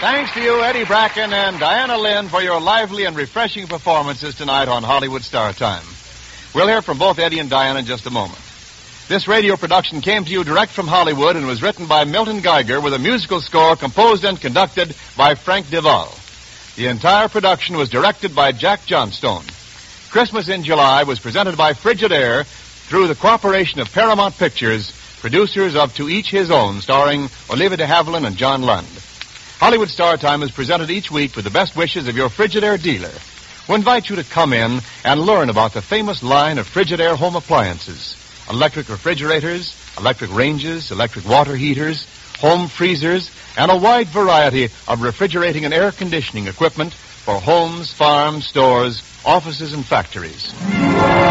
Thanks to you, Eddie Bracken and Diana Lynn, for your lively and refreshing performances tonight on Hollywood Star Time. We'll hear from both Eddie and Diana in just a moment. This radio production came to you direct from Hollywood and was written by Milton Geiger with a musical score composed and conducted by Frank Duval. The entire production was directed by Jack Johnstone. Christmas in July was presented by Frigidaire through the cooperation of Paramount Pictures, producers of To Each His Own, starring Olivia de Havilland and John Lund. Hollywood Star Time is presented each week with the best wishes of your Frigidaire dealer. We invite you to come in and learn about the famous line of Frigidaire home appliances. Electric refrigerators, electric ranges, electric water heaters, home freezers, and a wide variety of refrigerating and air conditioning equipment for homes, farms, stores, offices, and factories.